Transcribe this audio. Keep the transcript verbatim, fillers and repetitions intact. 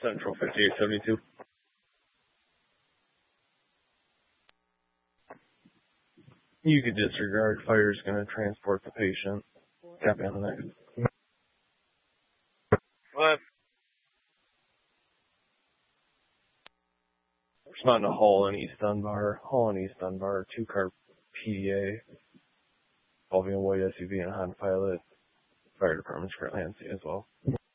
Central fifty-eight seventy-two. You could disregard. Fire's going to transport the patient. Copy on the next. What? Respond to Hall and East Dunbar. Hall and East Dunbar, two-car P D A involving a white S U V and a Honda Pilot. Fire department's currently on scene as well.